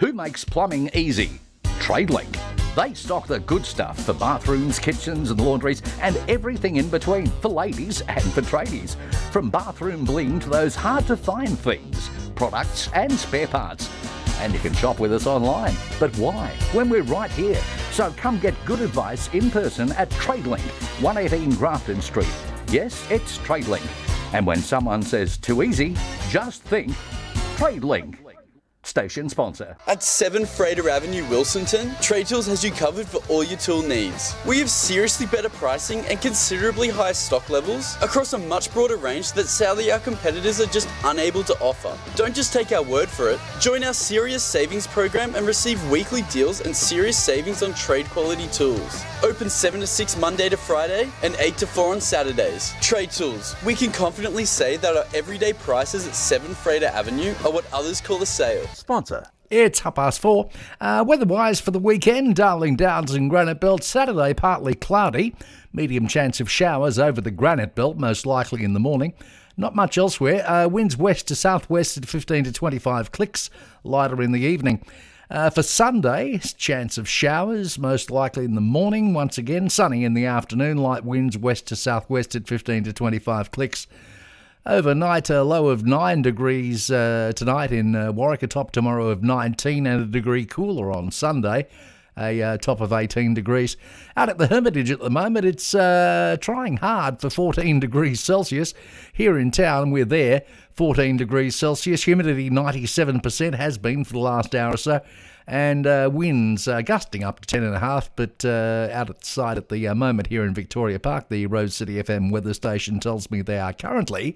Who makes plumbing easy? Tradelink. They stock the good stuff for bathrooms, kitchens and laundries and everything in between for ladies and for tradies. From bathroom bling to those hard to find things, products and spare parts. And you can shop with us online. But why? When we're right here. So come get good advice in person at Tradelink, 118 Grafton Street. Yes, it's Tradelink. And when someone says too easy, just think Tradelink. Station sponsor. At 7 Frater Avenue, Wilsonton, Trade Tools has you covered for all your tool needs. We have seriously better pricing and considerably higher stock levels across a much broader range that sadly our competitors are just unable to offer. Don't just take our word for it. Join our Serious Savings program and receive weekly deals and serious savings on trade quality tools. Open 7 to 6 Monday to Friday and 8 to 4 on Saturdays. Trade Tools. We can confidently say that our everyday prices at 7 Frater Avenue are what others call a sale. Sponsor. It's 4:30. Weather-wise for the weekend, Darling Downs and Granite Belt. Saturday, partly cloudy. Medium chance of showers over the Granite Belt, most likely in the morning. Not much elsewhere. Winds west to southwest at 15 to 25 clicks. Lighter in the evening. For Sunday, chance of showers, most likely in the morning. Once again, sunny in the afternoon. Light winds west to southwest at 15 to 25 clicks. Overnight, a low of 9 degrees tonight in Warwick, a top tomorrow of 19 and a degree cooler on Sunday, a top of 18 degrees. Out at the Hermitage at the moment, it's trying hard for 14 degrees Celsius. Here in town, we're there, 14 degrees Celsius. Humidity 97% has been for the last hour or so. And winds gusting up to 10.5, but out at the site at the moment here in Victoria Park, the Rose City FM weather station tells me they are currently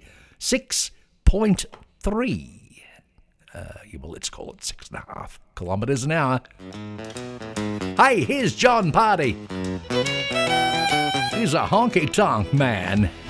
6.3. Well, let's call it 6.5 kilometres an hour. Hey, here's John Party. He's a honky-tonk man.